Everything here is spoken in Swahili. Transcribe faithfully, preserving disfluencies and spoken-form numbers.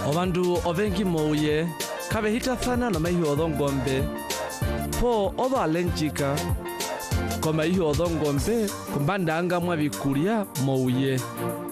Obandu obengi mouye kabe hitafana na mahi odongombe po odo alenchika koma ihi odongombe kumbanda anga mwa bikuria mouye